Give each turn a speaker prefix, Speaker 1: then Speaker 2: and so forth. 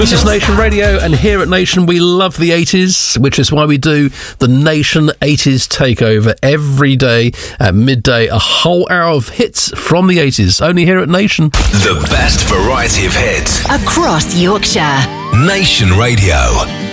Speaker 1: This is Nation Radio, and here at Nation we love the 80s, which is why we do the Nation 80s Takeover every day at midday, a whole hour of hits from the 80s, only here at Nation.
Speaker 2: The best variety of hits
Speaker 3: across Yorkshire.
Speaker 2: Nation Radio.